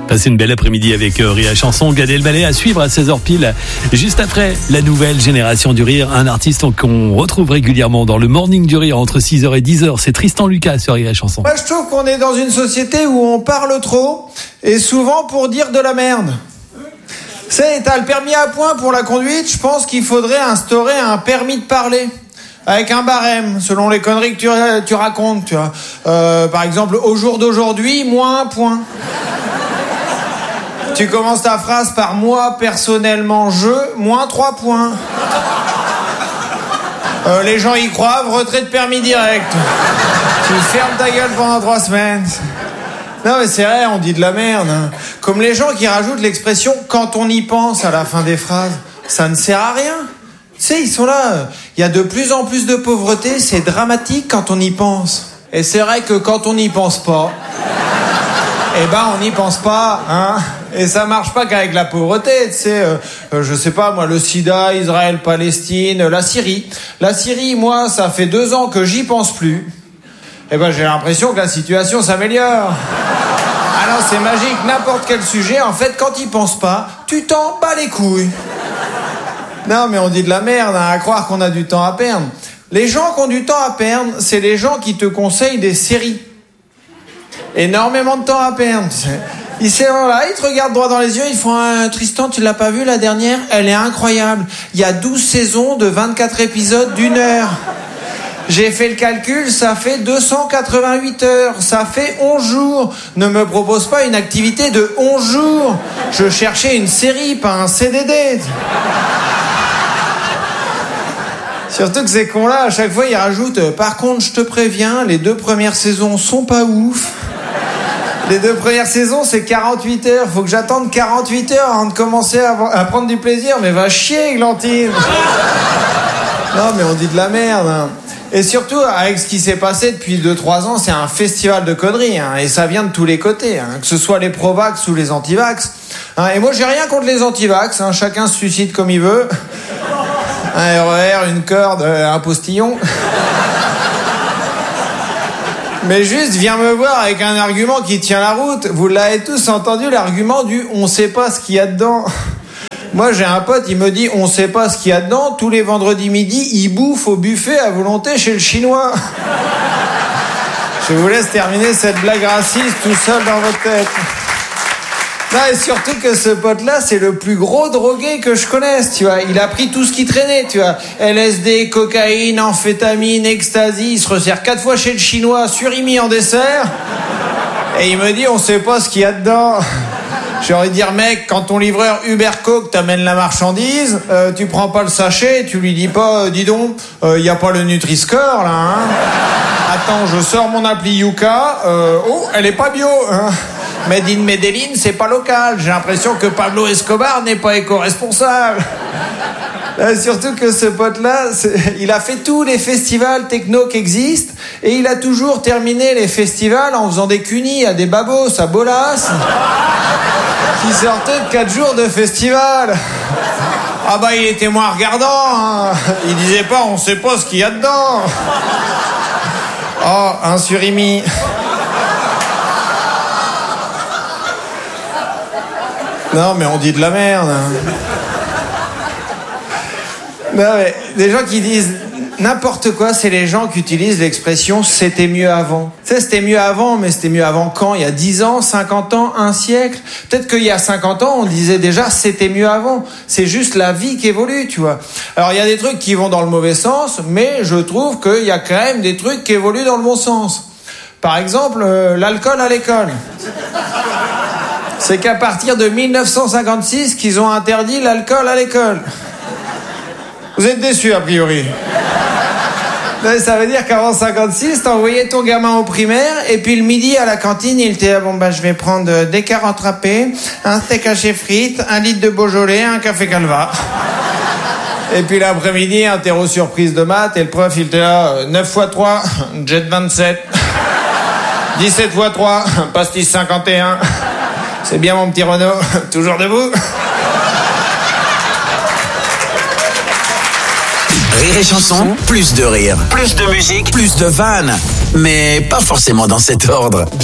Passez une belle après-midi avec Rire et Chanson. Gad Elmaleh à suivre à 16h pile. Juste après, la nouvelle génération du rire. Un artiste qu'on retrouve régulièrement dans le Morning du Rire entre 6h et 10h. C'est Tristan Lucas sur Rire et Chanson. Moi, je trouve qu'on est dans une société où on parle trop et souvent pour dire de la merde. Tu sais, t'as le permis à points pour la conduite. Je pense qu'il faudrait instaurer un permis de parler. Avec un barème, selon les conneries que tu racontes, tu vois. Par exemple, au jour d'aujourd'hui, moins un point. Tu commences ta phrase par moi, personnellement, moins 3 points. Les gens y croient, retrait de permis direct. Tu fermes ta gueule pendant 3 semaines. Non mais c'est vrai, on dit de la merde. Hein. Comme les gens qui rajoutent l'expression « quand on y pense » à la fin des phrases. Ça ne sert à rien. Tu sais, ils sont là. Il y a de plus en plus de pauvreté, c'est dramatique quand on y pense. Et c'est vrai que quand on n'y pense pas, on n'y pense pas, hein. Et ça marche pas qu'avec la pauvreté, tu sais. Je sais pas, moi, le sida, Israël, Palestine, la Syrie. La Syrie, moi, ça fait 2 ans que j'y pense plus. J'ai l'impression que la situation s'améliore. Ah non, c'est magique, n'importe quel sujet, en fait, quand y penses pas, tu t'en bats les couilles. Non, mais on dit de la merde, hein, à croire qu'on a du temps à perdre. Les gens qui ont du temps à perdre, c'est les gens qui te conseillent des séries. Énormément de temps à perdre. Ils sont là, ils te regardent droit dans les yeux, ils font « Tristan, tu l'as pas vue la dernière ? Elle est incroyable. Il y a 12 saisons de 24 épisodes d'1 heure. J'ai fait le calcul, ça fait 288 heures. Ça fait 11 jours. Ne me propose pas une activité de 11 jours. Je cherchais une série, pas un CDD. » Surtout que ces cons-là, à chaque fois, ils rajoutent « Par contre, je te préviens, les 2 premières saisons sont pas ouf. » Les 2 premières saisons, c'est 48 heures. Faut que j'attende 48 heures avant de commencer à prendre du plaisir. Mais va chier, Glantine. Non, mais on dit de la merde. Hein. Et surtout, avec ce qui s'est passé depuis 2-3 ans, c'est un festival de conneries. Hein, et ça vient de tous les côtés. Hein, que ce soit les pro-vax ou les anti-vax. Hein, et moi, j'ai rien contre les anti-vax. Hein, chacun se suicide comme il veut. Un RER, une corde, un postillon. Mais juste, viens me voir avec un argument qui tient la route. Vous l'avez tous entendu, l'argument du « on sait pas ce qu'il y a dedans ». Moi, j'ai un pote, il me dit « on sait pas ce qu'il y a dedans ». Tous les vendredis midi, il bouffe au buffet à volonté chez le Chinois. Je vous laisse terminer cette blague raciste tout seul dans votre tête. Non, et surtout que ce pote-là, c'est le plus gros drogué que je connaisse, tu vois. Il a pris tout ce qui traînait, tu vois. LSD, cocaïne, amphétamine, ecstasy. Il se resserre 4 fois chez le Chinois, surimi en dessert. Et il me dit, on sait pas ce qu'il y a dedans. J'ai envie de dire, mec, quand ton livreur Uber Coke t'amène la marchandise, tu prends pas le sachet, tu lui dis pas, dis donc, y a pas le Nutri-Score, là, hein. Attends, je sors mon appli Yuka, oh, elle est pas bio, hein. Made in Medellin, c'est pas local. J'ai l'impression que Pablo Escobar n'est pas éco-responsable. Surtout que ce pote-là, il a fait tous les festivals techno qui existent et il a toujours terminé les festivals en faisant des cunis à des babos, à Bolas, qui sortaient de 4 jours de festival. Ah bah il était moins regardant, hein. Il disait pas, on sait pas ce qu'il y a dedans. Oh, un surimi. Non, mais on dit de la merde. Non, mais les gens qui disent n'importe quoi, c'est les gens qui utilisent l'expression « c'était mieux avant ». Tu sais, c'était mieux avant, mais c'était mieux avant quand ? Il y a 10 ans, 50 ans, un siècle ? Peut-être qu'il y a 50 ans, on disait déjà « c'était mieux avant ». C'est juste la vie qui évolue, tu vois. Alors, il y a des trucs qui vont dans le mauvais sens, mais je trouve qu'il y a quand même des trucs qui évoluent dans le bon sens. Par exemple, l'alcool à l'école. C'est qu'à partir de 1956 qu'ils ont interdit l'alcool à l'école. Vous êtes déçus, a priori. Ça veut dire qu'avant 56, t'envoyais ton gamin au primaire, et puis le midi à la cantine, il était là, je vais prendre des carottes râpées, un steak haché frites, 1 litre de Beaujolais, un café Calva. Et puis l'après-midi, interro surprise de maths, et le prof, il était là, 9 x 3, jet 27. 17 x 3, pastis 51. C'est bien mon petit Renaud, toujours debout. Rire et Chanson, plus de rire, plus de musique, plus de vannes. Mais pas forcément dans cet ordre.